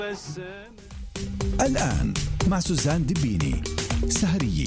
الآن مع سوزان دبيني سهرية.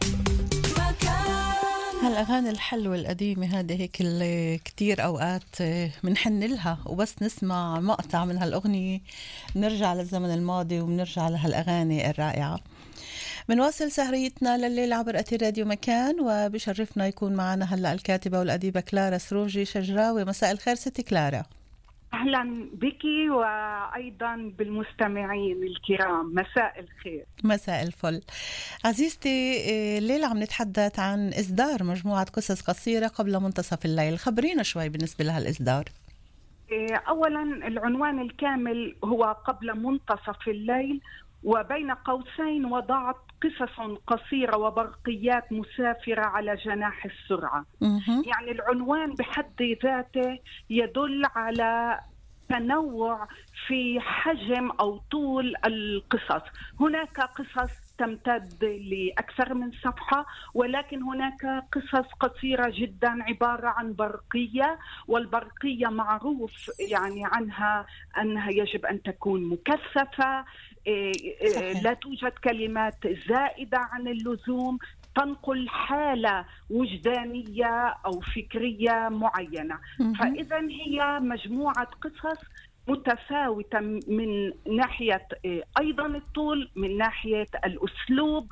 هالأغاني الحلوة القديمة هذه هيك اللي كتير أوقات منحن لها، وبس نسمع مقطع من هالأغنية نرجع للزمن الماضي وبنرجع لهالأغاني الرائعة. بنواصل سهريتنا لليل عبر أثير راديو مكان، وبشرفنا يكون معنا هلأ الكاتبة والأديبة كلارا سروجي شجراوي. مساء الخير ستي كلارا. أهلا بك وأيضا بالمستمعين الكرام، مساء الخير. مساء الفل. عزيزتي، الليلة عم نتحدث عن إصدار مجموعة قصص قصيرة قبل منتصف الليل. خبرينا شوي بالنسبة لها الإصدار. أولا العنوان الكامل هو قبل منتصف الليل، وبين قوسين وضعت قصص قصيرة وبرقيات مسافرة على جناح السرعة. يعني العنوان بحد ذاته يدل على تنوع في حجم أو طول القصص. هناك قصص تمتد لأكثر من صفحة، ولكن هناك قصص قصيرة جدا عبارة عن برقية، والبرقية معروف يعني عنها أنها يجب أن تكون مكثفة، لا توجد كلمات زائدة عن اللزوم، تنقل حالة وجدانية أو فكرية معينة. فإذا هي مجموعة قصص متفاوتة من ناحية أيضا الطول، من ناحية الأسلوب،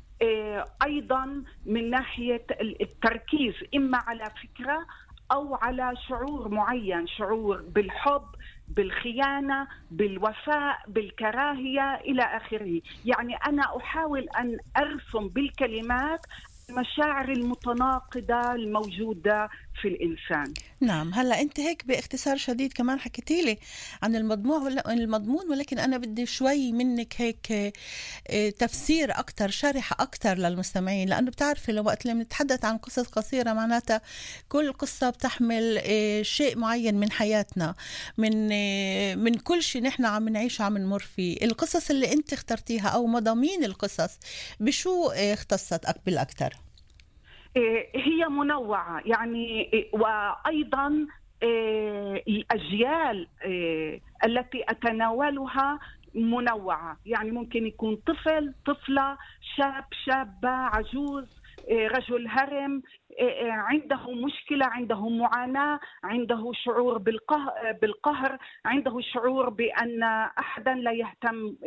أيضا من ناحية التركيز إما على فكرة أو على شعور معين، شعور بالحب، بالخيانة، بالوفاء، بالكراهية إلى آخره. يعني أنا أحاول أن أرسم بالكلمات المشاعر المتناقضة الموجودة في الإنسان. نعم، هلا أنت هيك باختصار شديد كمان حكيتي لي عن المضمون، ولكن أنا بدي شوي منك هيك تفسير أكتر، شرح أكتر للمستمعين، لأنه بتعرفي لو وقت اللي بنتحدث عن قصص قصيرة معناتها كل قصة بتحمل شيء معين من حياتنا، من كل شيء نحن عم نعيشه عم نمر فيه. القصص اللي أنت اخترتيها أو مضامين القصص بشو اختصت بالأكتر؟ هي منوعة يعني، وأيضا الأجيال التي أتناولها منوعة. يعني ممكن يكون طفل، طفلة، شاب، شابة، عجوز، رجل هرم، عنده مشكلة، عنده معاناة، عنده شعور بالقهر، عنده شعور بأن أحدا لا يهتم